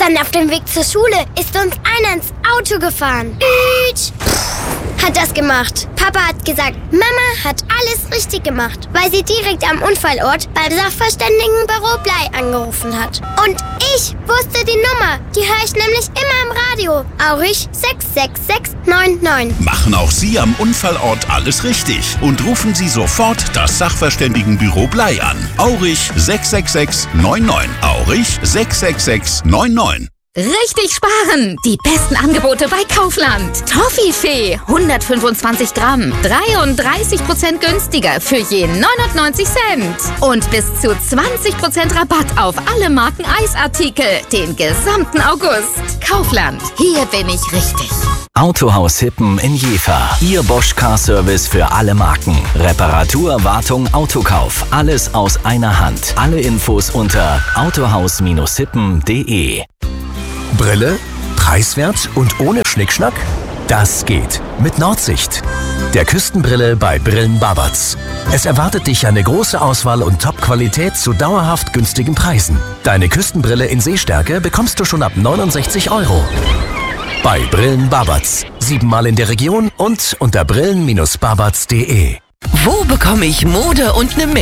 Gestern auf dem Weg zur Schule ist uns einer ins Auto gefahren. Hat das gemacht. Papa hat gesagt, Mama hat alles richtig gemacht, weil sie direkt am Unfallort beim Sachverständigenbüro Blei angerufen hat. Und ich wusste die Nummer. Die höre ich nämlich immer im Radio. Aurich 66699. Machen auch Sie am Unfallort alles richtig und rufen Sie sofort das Sachverständigenbüro Blei an. Aurich 66699. Aurich 66699. Richtig sparen! Die besten Angebote bei Kaufland. Toffifee, 125 Gramm, 33% günstiger für je 99 Cent. Und bis zu 20% Rabatt auf alle Marken Eisartikel den gesamten August. Kaufland, hier bin ich richtig. Autohaus Hippen in Jever. Ihr Bosch Car Service für alle Marken. Reparatur, Wartung, Autokauf. Alles aus einer Hand. Alle Infos unter autohaus-hippen.de. Brille, preiswert und ohne Schnickschnack? Das geht mit Nordsicht. Der Küstenbrille bei Brillen Babatz. Es erwartet dich eine große Auswahl und Top-Qualität zu dauerhaft günstigen Preisen. Deine Küstenbrille in Sehstärke bekommst du schon ab 69 €. Bei Brillen Babatz. 7-mal in der Region und unter brillen-babatz.de. Wo bekomme ich Mode und eine